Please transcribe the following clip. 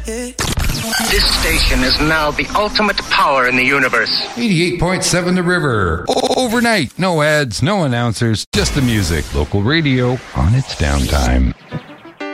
This station is now the ultimate power in the universe. 88.7 The River. Overnight. No ads, no announcers, just the music. Local radio on its downtime.